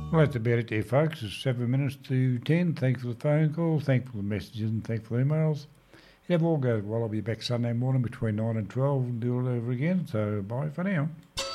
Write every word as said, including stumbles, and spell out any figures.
Well, that's about it there, folks. It's seven minutes to ten. Thanks for the phone calls, thanks for the messages, and thanks for the emails. If all goes well, I'll be back Sunday morning between nine and twelve and do it over again. So bye for now.